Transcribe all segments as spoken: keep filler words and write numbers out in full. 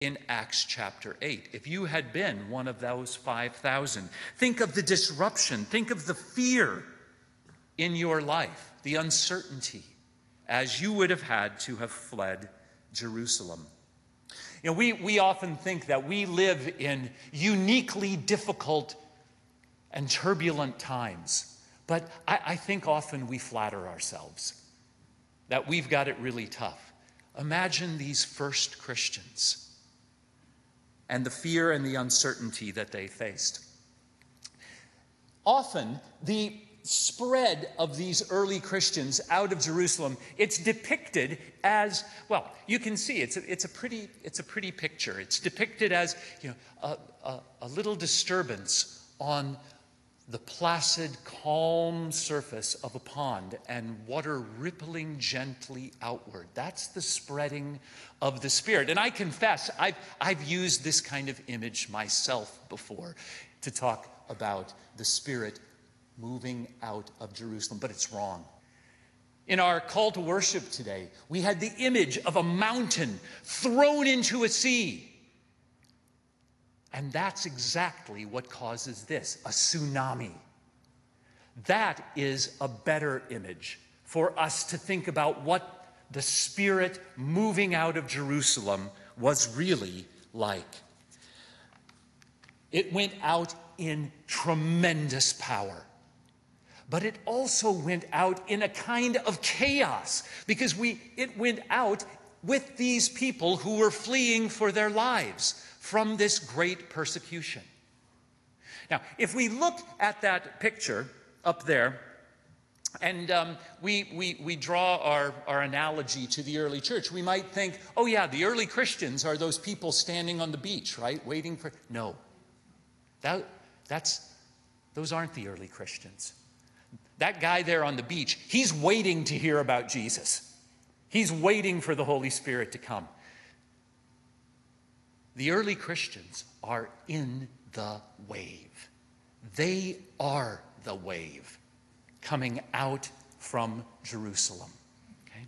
in Acts chapter eight. If you had been one of those five thousand, think of the disruption, think of the fear in your life, the uncertainty, as you would have had to have fled Jerusalem. You know, we, we often think that we live in uniquely difficult and turbulent times, but I, I think often we flatter ourselves that we've got it really tough. Imagine these first Christians and the fear and the uncertainty that they faced. Often, the spread of these early Christians out of Jerusalem, it's depicted as, well, you can see it's a, it's a pretty it's a pretty picture. It's depicted as, you know, a, a, a little disturbance on the placid, calm surface of a pond and water rippling gently outward. That's the spreading of the Spirit. And I confess, I've, I've used this kind of image myself before to talk about the Spirit moving out of Jerusalem, but it's wrong. In our call to worship today, we had the image of a mountain thrown into a sea. And that's exactly what causes this, a tsunami. That is a better image for us to think about what the Spirit moving out of Jerusalem was really like. It went out in tremendous power. But it also went out in a kind of chaos, because we it went out with these people who were fleeing for their lives from this great persecution. Now, if we look at that picture up there, and um, we, we, we draw our, our analogy to the early church, we might think, oh yeah, the early Christians are those people standing on the beach, right, waiting for... No, that, that's, those aren't the early Christians. That guy there on the beach, he's waiting to hear about Jesus. He's waiting for the Holy Spirit to come. The early Christians are in the wave. They are the wave coming out from Jerusalem. Okay?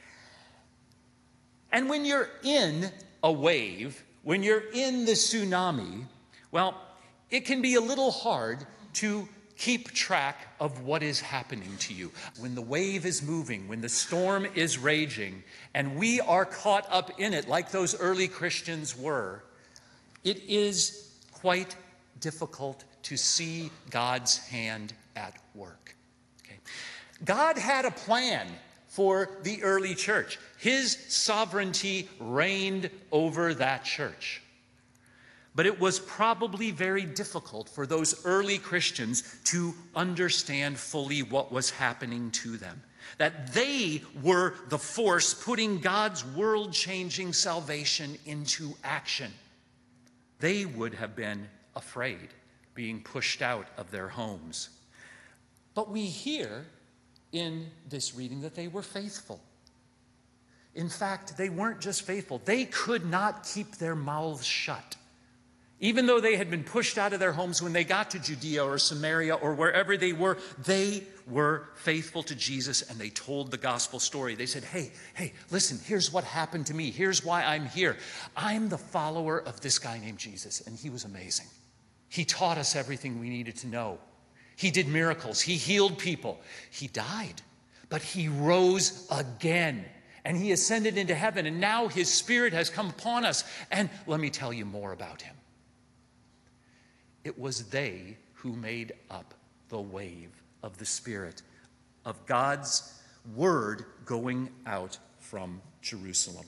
And when you're in a wave, when you're in the tsunami, well, it can be a little hard to keep track of what is happening to you. When the wave is moving, when the storm is raging, and we are caught up in it like those early Christians were, it is quite difficult to see God's hand at work. Okay? God had a plan for the early church. His sovereignty reigned over that church. But it was probably very difficult for those early Christians to understand fully what was happening to them. That they were the force putting God's world-changing salvation into action. They would have been afraid, being pushed out of their homes. But we hear in this reading that they were faithful. In fact, they weren't just faithful. They could not keep their mouths shut. Even though they had been pushed out of their homes, when they got to Judea or Samaria or wherever they were, they were faithful to Jesus, and they told the gospel story. They said, hey, hey, listen, here's what happened to me. Here's why I'm here. I'm the follower of this guy named Jesus, and he was amazing. He taught us everything we needed to know. He did miracles. He healed people. He died, but he rose again, and he ascended into heaven, and now his Spirit has come upon us. And let me tell you more about him. It was they who made up the wave of the Spirit, of God's word going out from Jerusalem.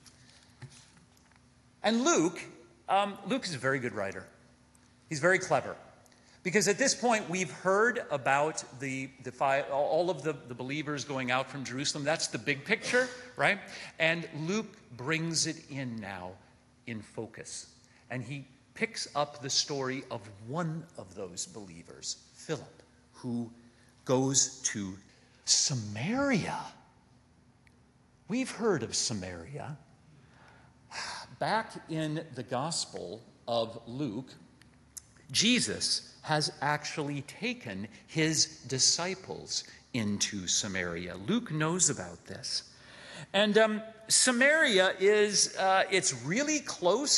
And Luke, um, Luke is a very good writer. He's very clever. Because at this point, we've heard about the, the five, all of the, the believers going out from Jerusalem. That's the big picture, right? And Luke brings it in now in focus. And he picks up the story of one of those believers, Philip, who goes to Samaria. We've heard of Samaria. Back in the Gospel of Luke, Jesus has actually taken his disciples into Samaria. Luke knows about this. And um, Samaria is, uh, it's really close